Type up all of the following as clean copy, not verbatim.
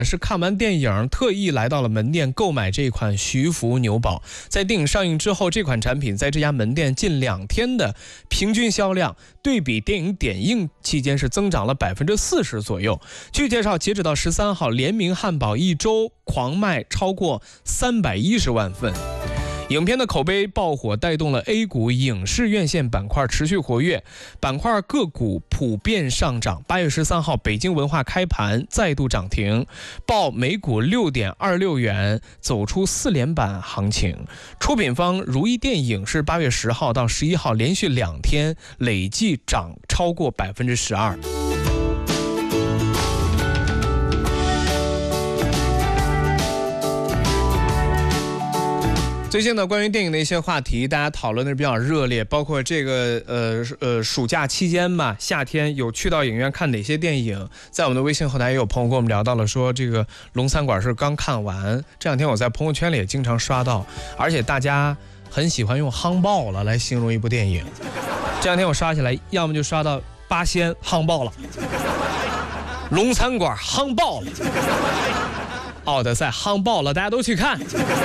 是看完电影特意来到了门店购买这款徐福牛宝。在电影上映之后，这款产品在这家门店近2天的平均销量对比电影点映期间是增长了40%左右。据介绍，截止到13号，联名汉堡1周狂卖超过310万份。影片的口碑爆火，带动了 A 股影视院线板块持续活跃，板块个股普遍上涨。8月13号，北京文化开盘再度涨停，报每股6.26元，走出4连板行情。出品方如意电影是8月10号到11号连续2天累计涨超过12%。最近呢，关于电影的一些话题，大家讨论的比较热烈，包括这个暑假期间吧，夏天有去到影院看哪些电影？在我们的微信后台也有朋友跟我们聊到了，说这个龙餐馆是刚看完。这2天我在朋友圈里也经常刷到，而且大家很喜欢用夯爆了来形容一部电影。这2天我刷起来，要么就刷到八仙夯爆了，龙餐馆夯爆了，奥德赛夯爆了，大家都去看。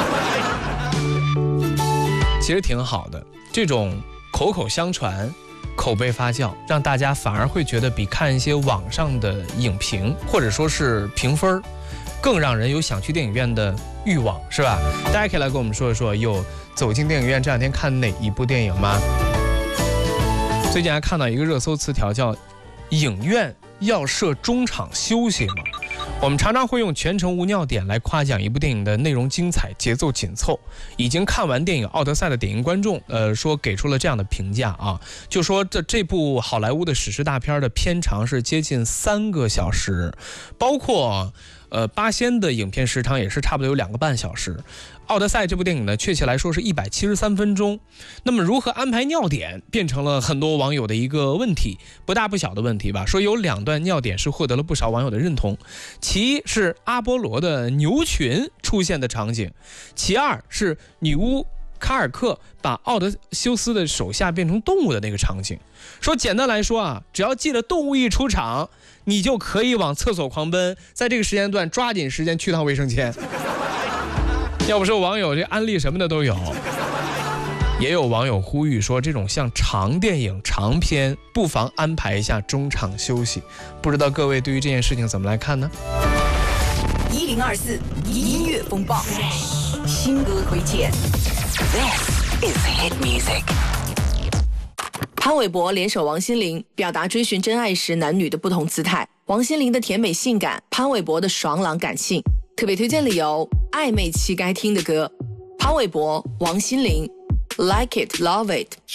其实挺好的，这种口口相传，口碑发酵，让大家反而会觉得比看一些网上的影评或者说是评分更让人有想去电影院的欲望，是吧？大家可以来跟我们说一说，有走进电影院这2天看哪一部电影吗？最近还看到一个热搜词条叫影院要设中场休息吗？我们常常会用全程无尿点来夸奖一部电影的内容精彩、节奏紧凑。已经看完电影《奥德赛》的点映观众，说给出了这样的评价啊，就说这部好莱坞的史诗大片的片长是接近3个小时，包括八仙的影片时长也是差不多有2个半小时。奥德赛这部电影呢，确切来说是173分钟。那么如何安排尿点，变成了很多网友的一个问题，不大不小的问题吧。说有2段尿点是获得了不少网友的认同，其一是阿波罗的牛群出现的场景，其二是女巫卡尔克把奥德修斯的手下变成动物的那个场景。说简单来说啊，只要记得动物一出场，你就可以往厕所狂奔，在这个时间段抓紧时间去趟卫生间。要不说网友这安利什么的都有。也有网友呼吁说，这种像长电影长片不妨安排一下中场休息。不知道各位对于这件事情怎么来看呢 ？1024音乐风暴新歌推荐。 This is hit music。 潘玮柏联手王心凌，表达追寻真爱时男女的不同姿态。王心凌的甜美性感，潘玮柏的爽朗感性。特别推荐理由：暧昧期该听的歌。潘玮柏、王心凌 ，Like It Love It。